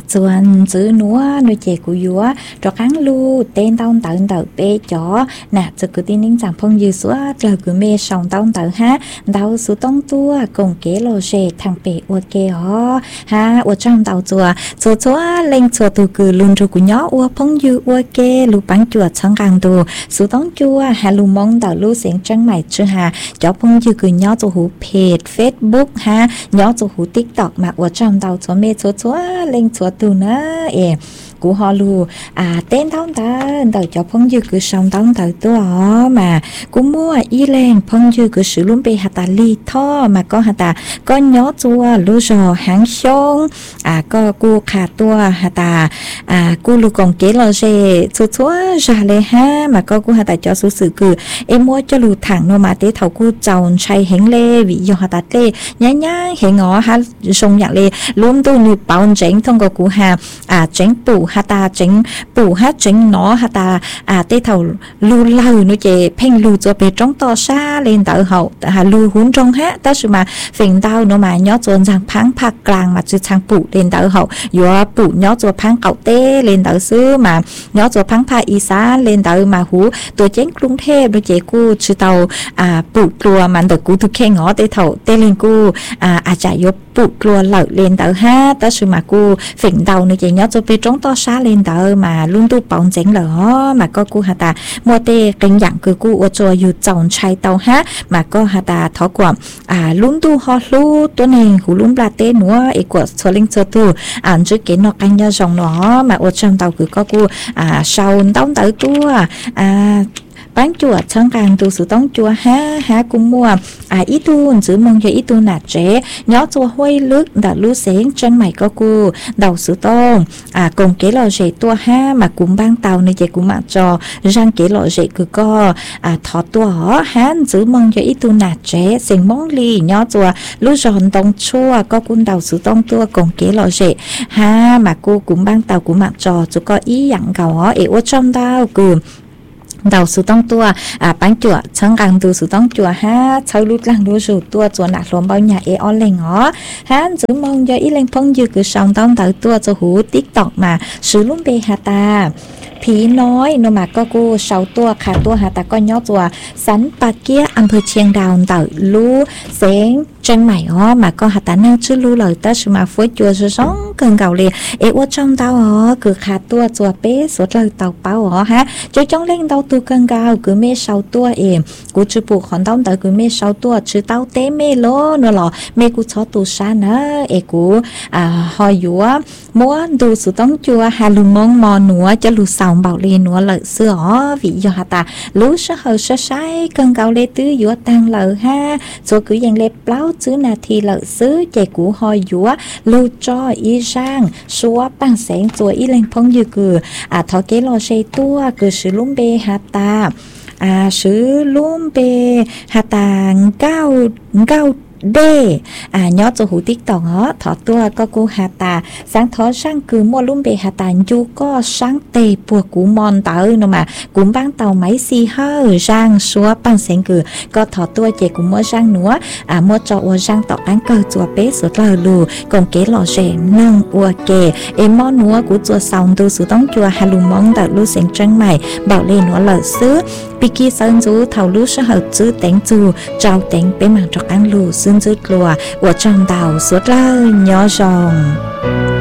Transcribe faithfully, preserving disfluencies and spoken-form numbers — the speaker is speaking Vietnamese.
chuẩn chữ núa nuôi trẻ của dúa cho kháng lu tên tao tận tờ bê chó nè cho cứ tin nín chẳng phong dư xóa chờ cứ mê sòng tao tờ ha tao số tông tua cùng kế lô rể thằng bể ua kê ho ha ua trong tàu chùa chùa chùa lên chùa tù cứ luôn rồi của nhỏ ua phong dư ua kê lu bánh chùa chẳng càng tù số tông chùa ha lu mong tàu lu xén trăng mày chưa hà cho phong dư cứ nhỏ cho hú page Facebook ha nhỏ cho hú TikTok mà ua trong tàu chùa mê chùa chùa lên chùa tù nữa ê của họ lu à tên thong ta tàu cho phong dư cứ sòng tông tàu tua mà cũng mua y lên phong dư cứ sử luôn bị hạt ta li tho mà có hạt ta có nhó chua lu rò hàng sông à có cu khà tua hạt ta à cu lu còn kế lo rề chua chua ra lên ha mà có cu hạt ta cho số sự cứ em mua cho lu thẳng nó mà tế thầu cu chồng chay hẹn lê vì do hạt ta lê nhá nhá hẹn ngõ ha sông nhạc lê luôn tu như bảo tránh thông qua cu hà à tránh tủ hạt ta tránh tủ hát tránh nó hạt ta à tế thầu lu lâu nó chè phèn lu cho về trong to xa lên tự hậu hà lu hun trong hát ta sự mà phèn tao nó mà nhớ chôn rằng phán phạt làng mà chưa sang phụ lên tự hậu vừa phụ nhớ cho phán cậu tê lên tự xứ mà nhớ cho phán phạt y xá lên tự mà hú tôi chén trung thê nó chè cu chữ tàu à phụ chùa mà được cu thực khen ngõ tế thầu tê lên cu à à chạy vô phụ chùa lợn lên tự hát ta sự mà cu phèn tàu nó chè nhớ cho về trong to xa lên tự mà luôn tu bóng chén lỡ mà có cu hạt ta mua tê kinh dạng cứ cu ở chùa dù chồng trai tàu hát mà có hạt ta thọ quả à luôn tu ho luตัวนึงหูลุ่มปลาเต้หนัวเอกว่าโซลิงโซตูอ่านชื่อเก๋นอกกันยาจงเนาะมาอดจำเตาคือก็กูอ่าชาวต้องเตาตัวอ่าbán chùa chẳng càng từ sự tông chùa ha ha cũng mua à ít tu giữ mong cho ít tu nạt trẻ nhỏ chùa huy lướt đã lú xén chân mày có cu đầu sự tông à cùng kế lò rễ tua ha mà cũng ban tàu này chạy cũng mặc trò răng kế lò rễ cứ co à thọ tua hó ha giữ mong cho ít tu nạt trẻ xén mong ly nhỏ chùa lú giòn tông chua có cung đầu sự tông tua cùng kế lò rễ ha mà cô cũng ban tàu cũng mặc trò chú có ý dặn cầu hó ế ở trong tao cường đầu sự tông tua à bán chùa chẳng càng từ sự tông chùa ha sau lúc lăng đua rượu tua chùa nạc lộn bao nhà ế on lên ngó ha giữ mong cho ý lên phong dư cứ sòng tông tới tua cho hú TikTok mà sử luôn bê hà taผีน้อยโนมาก็กูเสาตัวขาตัวหาตาก็ย่อตัวสันปาเกียอำเภอเชียงดาวเต่าลู่เสียงจังใหม่อ๋อมาก็หาตานั่งชื่อลู่เลยแต่สมาฟุ้ยจัวสองเกินเก่าเลยเอวจงเต่าอ๋อคือขาตัวจัวเป๊ะสดเลยเต่าเป้าอ๋อฮะจะจ้องเล่นเต่าตัวเกินเก่าคือเมเสาตัวเองกูชื่อปู่ขอนต้อมเต่าคือเมเสาตัวชื่อเต่าเต้เมโลเนอะหรอเมกูชอบตัวซานะเอกูอ่าหอยยัวม้วนดูสุดต้องจัวฮาลุมงมอหนัวจะลุสาวbảo liền nó lợi xưa ó vì do hà ta lú sơ hờ sơ sai cơn gạo lê tứ dúa tăng lợi ha rồi cứ dàn lê plau chứ nà thì lợi xứ chạy củ hoi dúa lưu cho y sang xóa bằng sáng rồi y lên phong dư cử à thọ kế lo xe tua cử sử lúng bê hà ta à sử lúng bê hà ta cao cao đê à nhớ cho hủ TikTok đó thọ tua có cô hà ta sáng thọ sang cứ mua luôn bề hà ta chú có sáng tề bùa cú mòn tới nó mà cũng bán tàu máy xì hơi rang xóa bằng sáng cứ có thọ tua chị cũng mua rang nữa à mua cho ua rang tọt ăn cơ chùa bé sốt lờ lù còn kế lò rẻ nâng ua kề em món nữa của chùa sòng từ sự tống chùa hà lù mong đặt lưu sáng trăng mày bảo lên nó lờ xứ bị kia sơn chú thầu lưu sẽ hợp chữ đánh chù trao đánh bé màng trọc ăn lù xương dứt lùa của trong tàu suốt lơ nhỏ rồng